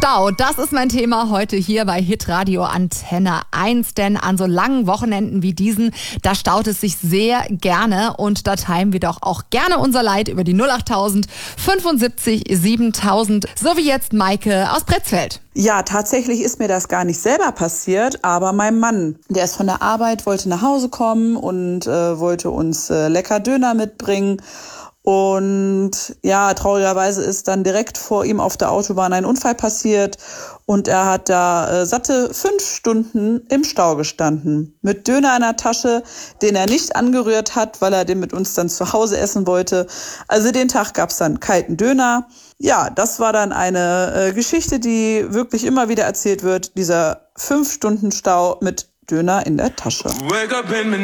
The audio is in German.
Stau, das ist mein Thema heute hier bei Hitradio Antenne 1, denn an so langen Wochenenden wie diesen, da staut es sich sehr gerne und da teilen wir doch auch gerne unser Leid über die 08000 75 7000, so wie jetzt Maike aus Pretzfeld. Ja, tatsächlich ist mir das gar nicht selber passiert, aber mein Mann, der ist von der Arbeit, wollte nach Hause kommen und wollte uns lecker Döner mitbringen. Und ja, traurigerweise ist dann direkt vor ihm auf der Autobahn ein Unfall passiert und er hat da satte 5 Stunden im Stau gestanden. Mit Döner in der Tasche, den er nicht angerührt hat, weil er den mit uns dann zu Hause essen wollte. Also den Tag gab's dann kalten Döner. Ja, das war dann eine Geschichte, die wirklich immer wieder erzählt wird. Dieser 5 Stunden Stau mit Döner in der Tasche.